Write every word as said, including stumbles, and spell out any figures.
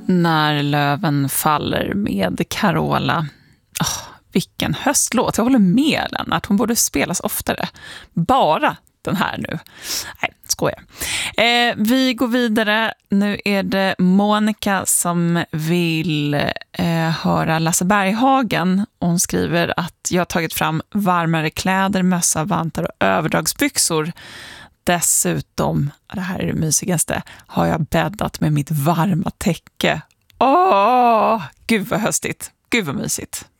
När löven faller med Carola. Oh, vilken höstlåt. Jag håller med Lennart. Hon borde spelas oftare. Bara den här nu. Nej, skojar. Eh, vi går vidare. Nu är det Monica som vill eh, höra Lasse Berghagen. Hon skriver att jag har tagit fram varmare kläder, mössa, vantar och överdragsbyxor. Dessutom, det här är det mysigaste, har jag bäddat med mitt varma täcke. Åh, gud vad höstigt. Gud vad mysigt.